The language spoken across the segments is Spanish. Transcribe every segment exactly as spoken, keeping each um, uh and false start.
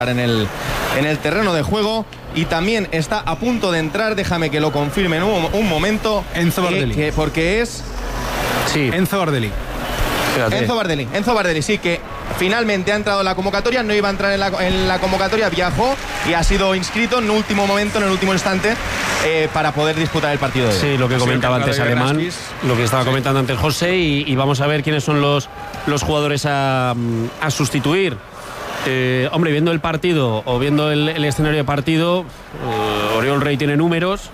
en el, en el terreno de juego y también está a punto de entrar, déjame que lo confirme en un, un momento, Enzo Bardelli, que, que porque es sí. Enzo Bardelli Fíjate. Enzo Bardelli, Enzo Bardelli, sí, que finalmente ha entrado en la convocatoria, no iba a entrar en la, en la convocatoria, viajó y ha sido inscrito en el último momento, en el último instante, eh, para poder disputar el partido de hoy. Sí, lo que comentaba antes Alemán, lo que estaba sí. comentando antes José, y, y vamos a ver quiénes son los, los jugadores a, a sustituir. Eh, hombre, viendo el partido o viendo el, el escenario de partido, eh, Oriol Rey tiene números.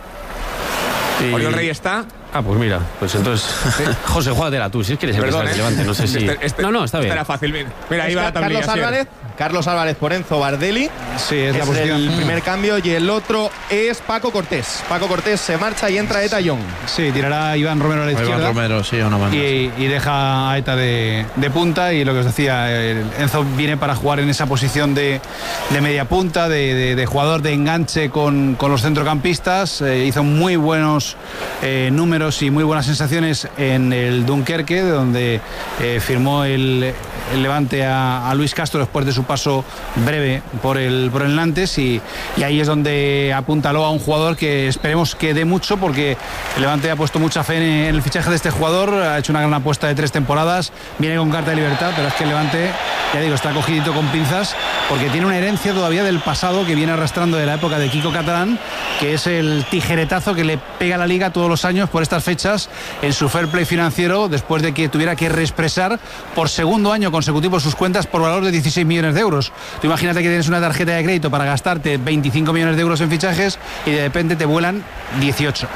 Y... Oriol Rey está. Ah, pues mira, pues entonces ¿sí? José, júgatela tú, si es que eres Perdón, el ¿eh? relevante, no sé si... Este, este, no, no, está bien. Era fácil, mira, ahí va la tablilla. Carlos Álvarez, Carlos Álvarez por Enzo Bardelli. Sí, es, es la posición. El primer cambio y el otro es Paco Cortés. Paco Cortés se marcha y entra Eta Young. Sí, tirará Iván Romero a la izquierda. Iván Romero, sí, una banda. Y, y deja a Eta de, de punta. Y lo que os decía, Enzo viene para jugar en esa posición de, de media punta, de, de, de jugador de enganche con, con los centrocampistas. Eh, hizo muy buenos eh, números y muy buenas sensaciones en el Dunkerque, donde eh, firmó el, el Levante a, a Luis Castro después de su paso breve por el, por el Nantes, y, y ahí es donde apuntaló a un jugador que esperemos que dé mucho, porque el Levante ha puesto mucha fe en, en el fichaje de este jugador, ha hecho una gran apuesta de tres temporadas, viene con carta de libertad, pero es que el Levante, ya digo, está cogidito con pinzas, porque tiene una herencia todavía del pasado que viene arrastrando de la época de Kiko Catalán, que es el tijeretazo que le pega a la Liga todos los años por estas fechas en su fair play financiero, después de que tuviera que reexpresar por segundo año consecutivo sus cuentas por valor de dieciséis millones de euros. Tú imagínate que tienes una tarjeta de crédito para gastarte veinticinco millones de euros en fichajes y de repente te vuelan dieciocho.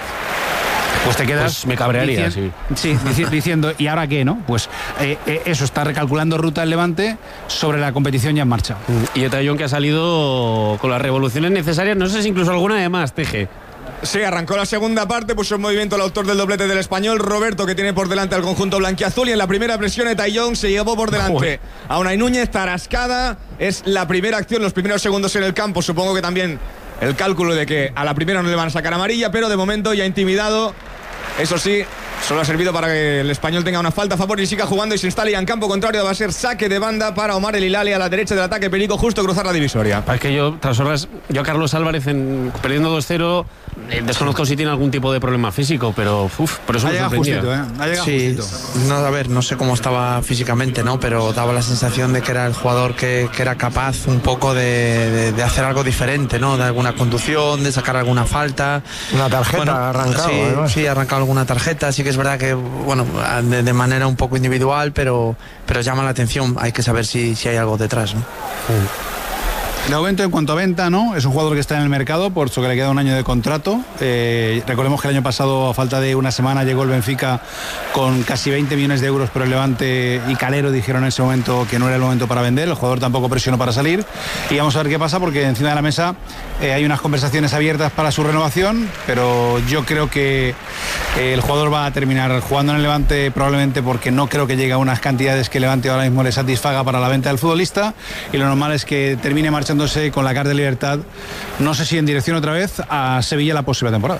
Pues te quedas... Pues me cabrearía, dici- sí. Sí, diciendo, ¿y ahora qué, no? Pues eh, eh, eso, está recalculando ruta el Levante sobre la competición ya en marcha. Y Eta Young, que ha salido con las revoluciones necesarias, no sé si incluso alguna de más, Teje. Sí, arrancó la segunda parte, puso en movimiento el autor del doblete del Español, Roberto, que tiene por delante al conjunto blanquiazul, y en la primera presión Eta Young se llevó por delante Joder. a Unai Núñez. Tarascada es la primera acción, los primeros segundos en el campo, supongo que también el cálculo de que a la primera no le van a sacar amarilla, pero de momento ya intimidado. Eso sí, solo ha servido para que el Español tenga una falta a favor y siga jugando y se instale ya en campo contrario. Va a ser saque de banda para Omar El Hilali a la derecha del ataque. Perico justo cruzar la divisoria. Es que yo, tras horas, yo a Carlos Álvarez en, perdiendo dos cero, eh, desconozco si tiene algún tipo de problema físico, pero uf, por eso me sorprendía. Justito, ¿eh? Ha llegado sí, justito. No, a ver, no sé cómo estaba físicamente, ¿no? Pero daba la sensación de que era el jugador que, que era capaz un poco de, de, de hacer algo diferente, ¿no? De alguna conducción, de sacar alguna falta. Una tarjeta bueno, arrancado. Sí, además. sí, ha arrancado alguna tarjeta. Sí que es verdad que, bueno, de, de manera un poco individual, pero, pero llama la atención. Hay que saber si, si hay algo detrás, ¿no? Sí. De momento, en cuanto a venta, ¿no? Es un jugador que está en el mercado, por eso que le queda un año de contrato. Eh, recordemos que el año pasado, a falta de una semana, llegó el Benfica con casi veinte millones de euros, pero el Levante y Calero dijeron en ese momento que no era el momento para vender. El jugador tampoco presionó para salir. Y vamos a ver qué pasa, porque encima de la mesa eh, hay unas conversaciones abiertas para su renovación, pero yo creo que eh, el jugador va a terminar jugando en el Levante, probablemente porque no creo que llegue a unas cantidades que el Levante ahora mismo le satisfaga para la venta del futbolista, y lo normal es que termine marchando con la carta de libertad, no sé si en dirección otra vez a Sevilla la próxima temporada.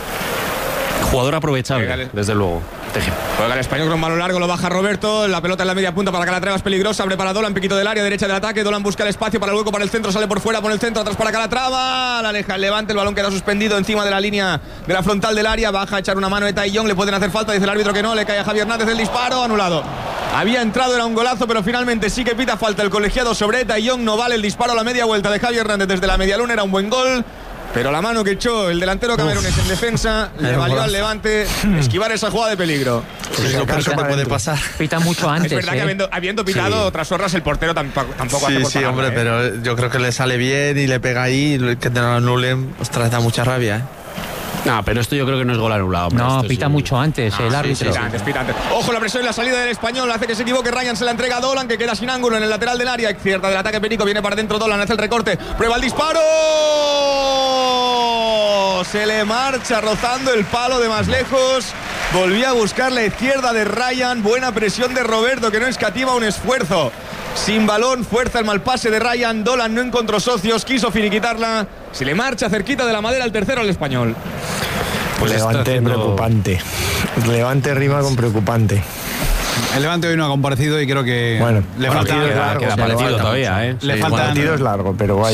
Jugador aprovechable, Llegale. desde luego. Juega el Español con un balón largo, lo baja Roberto, la pelota en la media punta para Calatrava, es peligrosa, abre para Dolan, piquito del área, derecha del ataque, Dolan busca el espacio para el hueco, para el centro, sale por fuera, pone el centro, atrás para Calatrava, la aleja el Levante, el balón queda suspendido encima de la línea de la frontal del área, baja a echar una mano Eta Young, le pueden hacer falta, dice el árbitro que no, le cae a Javier Hernández el disparo, anulado. Había entrado, era un golazo, pero finalmente sí que pita falta el colegiado sobre Eta Young, no vale el disparo a la media vuelta de Javier Hernández desde la media luna, era un buen gol. Pero la mano que echó el delantero camerunés en defensa le valió al Levante esquivar esa jugada de peligro. Sí, es lo peor que puede pasar. Pita mucho antes. Es verdad ¿eh? que habiendo, habiendo pitado sí. otras horas, el portero tampoco, tampoco sí, hace por sí, pagarlo, hombre, ¿eh? pero yo creo que le sale bien y le pega ahí, que te lo anulen, ostras, da mucha rabia, ¿eh? No, pero esto yo creo que no es gol anulado. No, esto pita sí. mucho antes Ah, el sí, árbitro. Pita antes, pita antes. Ojo la presión y la salida del Español hace que se equivoque. Ryan se la entrega a Dolan, que queda sin ángulo en el lateral del área. Cierta del ataque Perico, viene para dentro Dolan, hace el recorte, prueba el disparo. Se le marcha rozando el palo de más lejos. Volvió a buscar la izquierda de Ryan. Buena presión de Roberto, que no escatima un esfuerzo. Sin balón, fuerza el mal pase de Ryan. Dolan no encontró socios, quiso finiquitarla. Se le marcha cerquita de la madera el tercero al Español. Pues Levante haciendo... preocupante. Levante rima con preocupante. El Levante hoy no ha comparecido y creo que bueno, le falta queda, queda partido todavía, ¿eh? Le sí, falta el partido es largo, pero vaya.